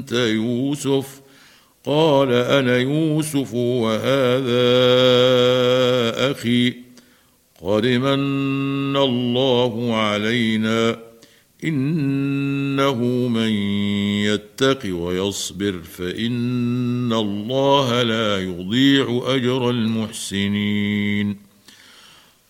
أنت يوسف؟ قال أنا يوسف وهذا أخي قد من الله علينا إنه من يتق ويصبر فإن الله لا يضيع أجر المحسنين.